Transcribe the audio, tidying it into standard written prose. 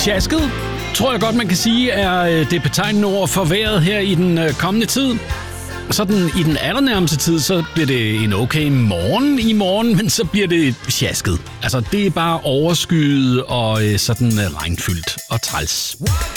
Sjasket, tror jeg godt, man kan sige, er det betegnende ord for vejret her i den kommende tid. Sådan i den allernærmeste tid, så bliver det en okay morgen i morgen, men så bliver det sjasket. Altså, det er bare overskyet og sådan regnfyldt og træls.